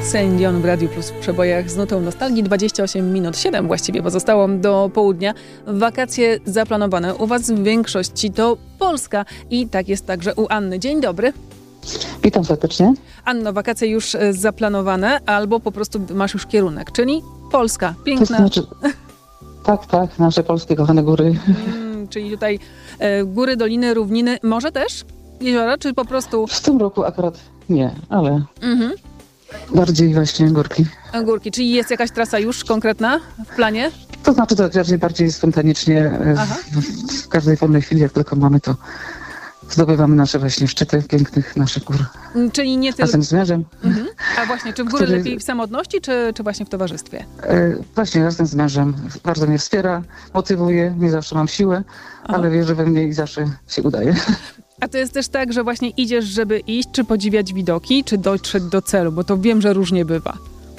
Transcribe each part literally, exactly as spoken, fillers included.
Celine Dion w Radiu Plus w przebojach z nutą nostalgii. dwadzieścia osiem minut, siedem właściwie pozostało do południa. Wakacje zaplanowane u was w większości to Polska i tak jest także u Anny. Dzień dobry. Witam serdecznie. Anno, wakacje już zaplanowane albo po prostu masz już kierunek, czyli Polska, piękna. To znaczy, tak, tak, nasze polskie kochane góry. Mm, czyli tutaj e, góry, doliny, równiny, może też jeziora, czy po prostu... W tym roku akurat nie, ale Mhm. bardziej właśnie górki. Górki, czyli jest jakaś trasa już konkretna w planie? To znaczy to raczej bardziej spontanicznie, Aha. w, w każdej wolnej chwili, jak tylko mamy, to zdobywamy nasze właśnie szczyty pięknych naszych gór. Mm, Czyli nie tylko... Razem z mężem. Mhm. A właśnie, czy w góry Który- lepiej w samotności, czy, czy właśnie w towarzystwie? E, właśnie razem z mężem bardzo mnie wspiera, motywuje, nie zawsze mam siłę, Aha. ale wierzy we mnie i zawsze się udaje. A to jest też tak, że właśnie idziesz, żeby iść, czy podziwiać widoki, czy dotrzeć do celu, bo to wiem, że różnie bywa.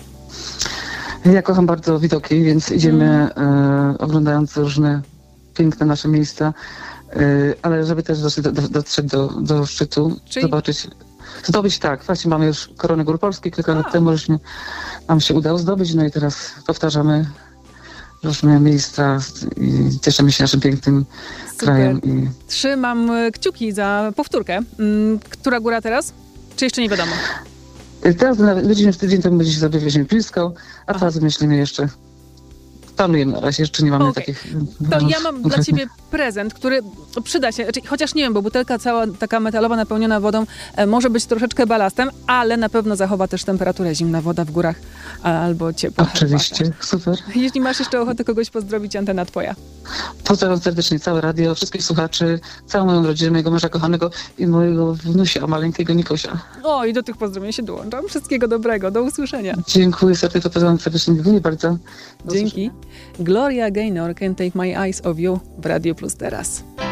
Ja kocham bardzo widoki, więc idziemy e, oglądając różne piękne nasze miejsca, e, ale żeby też dotrzeć do, do, dotrzeć do, do szczytu, Czyli- zobaczyć, zdobyć tak, właśnie mamy już Koronę Gór Polskich, kilka lat A. temu żeśmy, nam się udało zdobyć, no i teraz powtarzamy różne miejsca i cieszymy się naszym pięknym krajem. I Trzymam e, kciuki za powtórkę. Mm, Która góra teraz? Czy jeszcze nie wiadomo? teraz na tydzień w tydzień temu będzie sobie weźmiemy blisko, a Aha. teraz myślimy jeszcze, planujemy na razie, jeszcze nie mamy Okej. takich... To planów ja mam dla konkretnych. ciebie prezent, który przyda się, znaczy, chociaż nie wiem, bo butelka cała taka metalowa napełniona wodą e, może być troszeczkę balastem, ale na pewno zachowa też temperaturę, zimna woda w górach a, albo ciepła Oczywiście, herbata. super. Jeśli masz jeszcze ochotę kogoś pozdrowić, antena twoja. Pozdrawiam serdecznie całe radio, wszystkich słuchaczy, całą moją rodzinę, mojego męża kochanego i mojego wnusia, maleńkiego Nikosia. O, i do tych pozdrowień się dołączam. Wszystkiego dobrego, do usłyszenia. Dziękuję serdecznie, pozdrawiam serdecznie, dziękuję bardzo. Do Dzięki. Gloria Gaynor, Can't Take My Eyes Off You w Radiu Plus teraz.